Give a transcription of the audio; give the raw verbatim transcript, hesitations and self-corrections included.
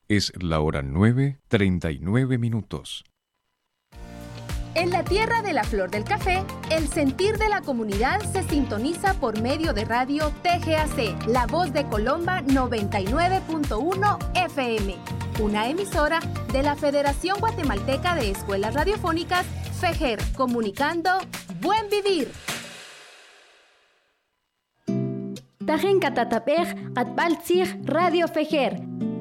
Es la hora nueve, treinta y nueve minutos. En la tierra de la flor del café, el sentir de la comunidad se sintoniza por medio de radio T G A C, La Voz de Colomba noventa y nueve punto uno F M, una emisora de la Federación Guatemalteca de Escuelas Radiofónicas, FEGER, comunicando Buen Vivir. Tajen Catatapej, Atbaltzig, Radio FEGER.